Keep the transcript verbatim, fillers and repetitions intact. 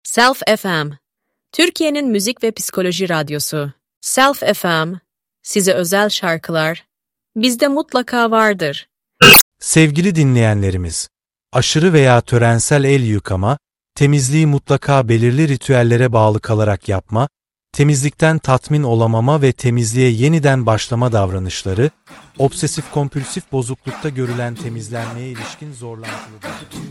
Self F M, Türkiye'nin müzik ve psikoloji radyosu. Self F M, size özel şarkılar, bizde mutlaka vardır. Sevgili dinleyenlerimiz, aşırı veya törensel el yıkama, temizliği mutlaka belirli ritüellere bağlı kalarak yapma, temizlikten tatmin olamama ve temizliğe yeniden başlama davranışları, obsesif kompülsif bozuklukta görülen temizlenmeye ilişkin zorlantılı.